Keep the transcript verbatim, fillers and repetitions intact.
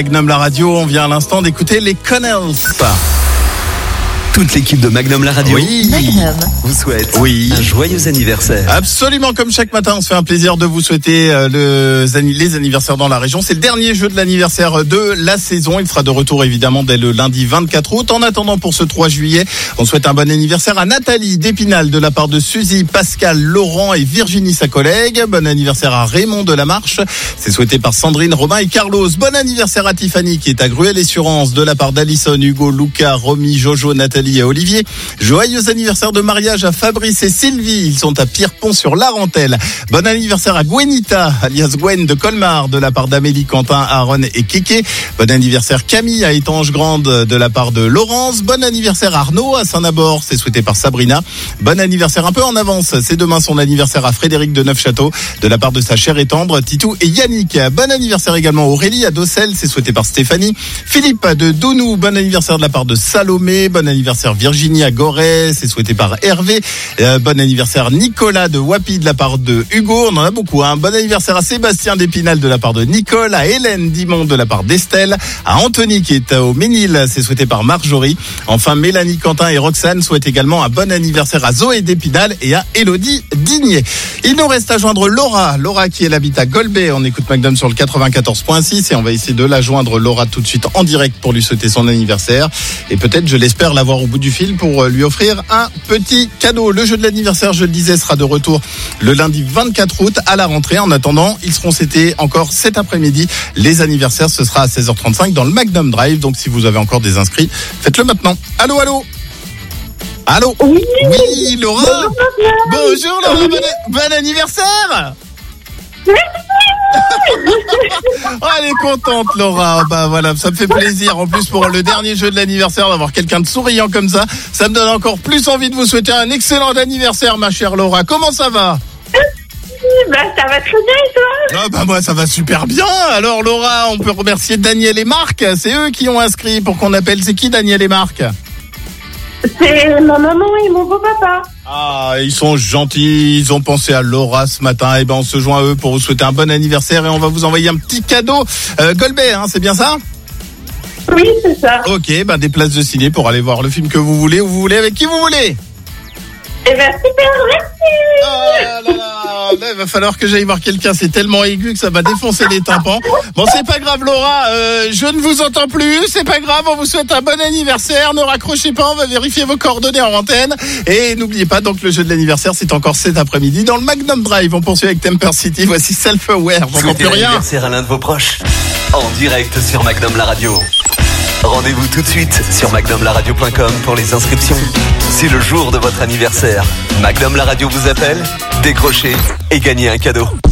Magnum la radio, on vient à l'instant d'écouter les Connells. Toute l'équipe de Magnum la radio oui. Magnum vous souhaite oui. un joyeux anniversaire. Absolument, comme chaque matin, on se fait un plaisir de vous souhaiter euh, le, les anniversaires dans la région. C'est le dernier jeu de l'anniversaire de la saison. Il sera de retour évidemment dès le lundi vingt-quatre août. En attendant, pour ce trois juillet, on souhaite un bon anniversaire à Nathalie d'Épinal de la part de Suzy, Pascal, Laurent et Virginie, sa collègue. Bon anniversaire à Raymond de la Marche. C'est souhaité par Sandrine, Romain et Carlos. Bon anniversaire à Tiffany qui est à Gruel-Essurance de la part d'Alison, Hugo, Luca, Romy, Jojo, Nathalie et Olivier. Joyeux anniversaire de mariage à Fabrice et Sylvie. Ils sont à Pierrepont-sur-Larentelle. Bon anniversaire à Gwenita, alias Gwen de Colmar, de la part d'Amélie, Quentin, Aaron et Kéké. Bon anniversaire Camille à Étanges-Grande de la part de Laurence. Bon anniversaire Arnaud à Saint-Nabord. C'est souhaité par Sabrina. Bon anniversaire un peu en avance. C'est demain son anniversaire à Frédéric de Neufchâteau de la part de sa chère et tendre Titou et Yannick. Bon anniversaire également Aurélie à Docelles. C'est souhaité par Stéphanie. Philippe de Dounou. Bon anniversaire de la part de Salomé. Bon anniversaire Virginie à Gorée, c'est souhaité par Hervé. Euh, bon anniversaire Nicolas de Wapi de la part de Hugo, on en a beaucoup. Hein. Bon anniversaire à Sébastien d'Épinal de la part de Nicole, à Hélène Dimond de la part d'Estelle, à Anthony qui est au Ménil, c'est souhaité par Marjorie. Enfin, Mélanie, Quentin et Roxane souhaitent également un bon anniversaire à Zoé d'Épinal et à Élodie Digné. Il nous reste à joindre Laura, Laura qui elle habite à Golbet. On écoute Magnum sur le quatre-vingt-quatorze point six et on va essayer de la joindre, Laura, tout de suite en direct pour lui souhaiter son anniversaire et peut-être, je l'espère, l'avoir au bout du fil pour lui offrir un petit cadeau. Le jeu de l'anniversaire, je le disais, sera de retour le lundi vingt-quatre août à la rentrée. En attendant, ils seront cités encore cet après-midi. Les anniversaires, ce sera à seize heures trente-cinq dans le Magnum Drive. Donc si vous avez encore des inscrits, faites-le maintenant. Allô, allô Allô Oui, oui Laura. Bonjour, Bonjour Laura, bon, bon anniversaire. Oh, elle est contente Laura, bah voilà, ça me fait plaisir. En plus pour le dernier jeu de l'anniversaire d'avoir quelqu'un de souriant comme ça, ça me donne encore plus envie de vous souhaiter un excellent anniversaire ma chère Laura. Comment ça va? Bah ça va très bien et toi? Ah bah moi ça va super bien. Alors Laura, on peut remercier Daniel et Marc, c'est eux qui ont inscrit pour qu'on appelle. C'est qui Daniel et Marc? C'est ma maman et mon beau-papa. Ah, ils sont gentils, ils ont pensé à Laura ce matin. Et ben on se joint à eux pour vous souhaiter un bon anniversaire et on va vous envoyer un petit cadeau. Euh, Golbet, hein, c'est bien ça? Oui, c'est ça. Ok, ben des places de ciné pour aller voir le film que vous voulez, où vous voulez, avec qui vous voulez. Eh ben super, merci. Oh là là, là, il va falloir que j'aille voir quelqu'un, c'est tellement aigu que ça va défoncer les tympans. Bon, c'est pas grave Laura, euh, je ne vous entends plus, c'est pas grave, on vous souhaite un bon anniversaire, ne raccrochez pas, on va vérifier vos coordonnées en antenne. Et n'oubliez pas, donc le jeu de l'anniversaire, c'est encore cet après-midi dans le Magnum Drive. On poursuit avec Temper City, voici Self-Aware, j'entends plus rien. Anniversaire à l'un de vos proches, en direct sur Magnum la radio. Rendez-vous tout de suite sur magnum la radio point com pour les inscriptions. C'est le jour de votre anniversaire. Magnum la radio vous appelle, décrochez et gagnez un cadeau.